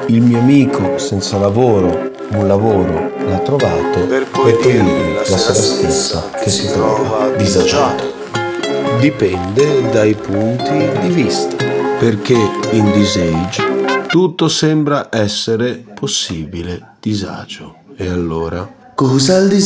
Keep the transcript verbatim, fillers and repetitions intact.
Il mio amico senza lavoro un lavoro l'ha trovato per poi dire la sera stessa che si trova disagiato. Dipende dai punti di vista, perché in Disage tutto sembra essere possibile disagio. E allora? Cos'è il disagio?